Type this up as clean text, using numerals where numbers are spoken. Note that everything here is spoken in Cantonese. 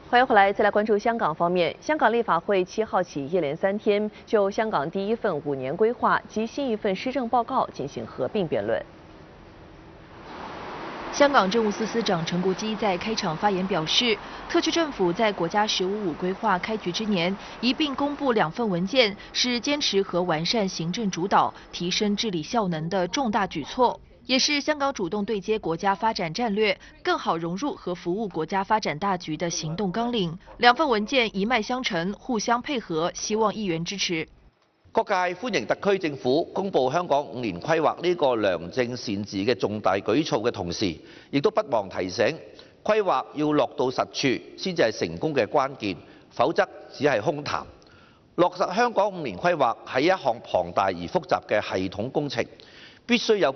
欢迎回来，再来关注香港方面。香港立法会7号起一连3天就香港第一份5年规划及新一份施政报告进行合并辩论。 香港政务司司长陈国基在开场发言表示，特区政府在国家15.5规划开局之年一并公布2份文件，是坚持和完善行政主导、提升治理效能的重大举措。 也是香港主动对接国家发展战略，更好融入和服务国家发展大局的行动纲领。2份文件一脉相承，互相配合，希望議員支持。 各界歡迎特區政府公布香港5年規劃呢個良政善治嘅重大舉措嘅同時，亦都不忘提醒，規劃要落到實處先至係成功嘅關鍵，否則只係空談。落實香港5年規劃係一項龐大而複雜嘅系統工程，必須有